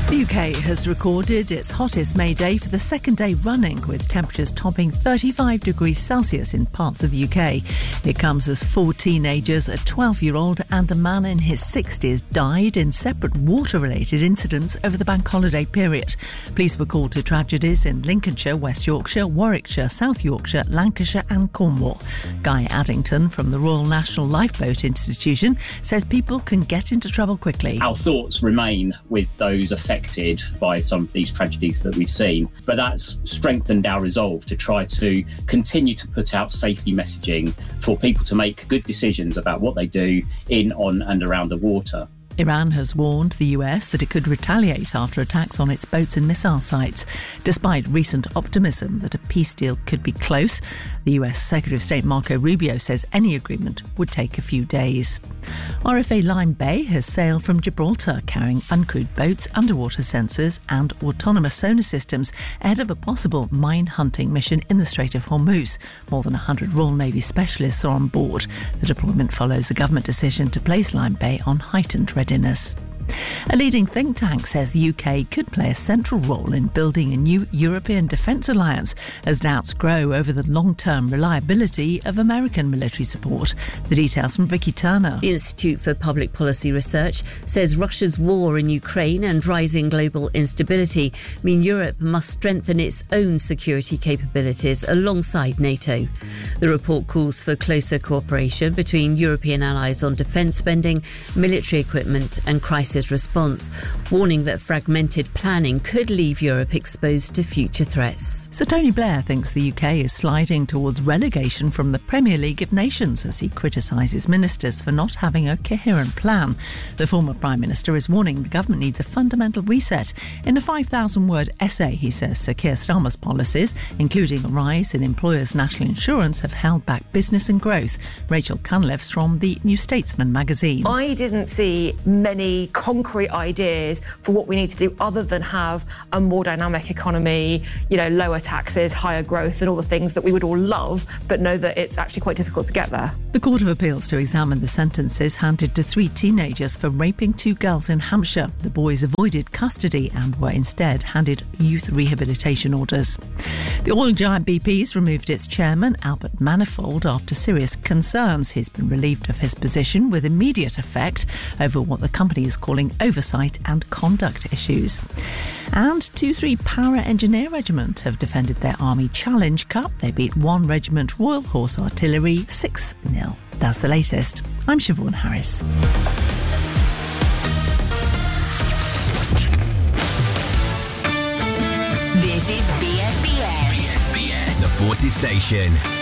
The UK has recorded its hottest May day for the second day running, with temperatures topping 35 degrees Celsius in parts of the UK. It comes as 4 teenagers, a 12-year-old and a man in his 60s died in separate water-related incidents over the bank holiday period. Police were called to tragedies in Lincolnshire, West Yorkshire, Warwickshire, South Yorkshire, Lancashire and Cornwall. Guy Addington from the Royal National Lifeboat Institution says people can get into trouble quickly. Our thoughts remain with those affected by some of these tragedies that we've seen, but that's strengthened our resolve to try to continue to put out safety messaging for people to make good decisions about what they do in, on and around the water. Iran has warned the US that it could retaliate after attacks on its boats and missile sites. Despite recent optimism that a peace deal could be close, the US Secretary of State Marco Rubio says any agreement would take a few days. RFA Lyme Bay has sailed from Gibraltar carrying uncrewed boats, underwater sensors and autonomous sonar systems ahead of a possible mine hunting mission in the Strait of Hormuz. More than 100 Royal Navy specialists are on board. The deployment follows a government decision to place Lyme Bay on heightened readiness. A leading think tank says the UK could play a central role in building a new European defence alliance as doubts grow over the long-term reliability of American military support. The details from Vicky Turner. The Institute for Public Policy Research says Russia's war in Ukraine and rising global instability mean Europe must strengthen its own security capabilities alongside NATO. The report calls for closer cooperation between European allies on defence spending, military equipment and crisis response, warning that fragmented planning could leave Europe exposed to future threats. Sir Tony Blair thinks the UK is sliding towards relegation from the Premier League of Nations as he criticises ministers for not having a coherent plan. The former Prime Minister is warning the government needs a fundamental reset. In a 5,000-word essay, he says Sir Keir Starmer's policies, including a rise in employers' national insurance, have held back business and growth. Rachel Cunliffe's from the New Statesman magazine. I didn't see many concrete ideas for what we need to do other than have a more dynamic economy, lower taxes, higher growth and all the things that we would all love, but know that it's actually quite difficult to get there. The Court of Appeals to examine the sentences handed to 3 teenagers for raping 2 girls in Hampshire. The boys avoided custody and were instead handed youth rehabilitation orders. The oil giant BP's removed its chairman, Albert Manifold, after serious concerns. He's been relieved of his position with immediate effect over what the company is calling oversight and conduct issues. And 2-3 Para Engineer Regiment have defended their Army Challenge Cup. They beat 1 Regiment Royal Horse Artillery 6-0. That's the latest. I'm Siobhan Harris. This is BSBS. BSBS, the Forces Station.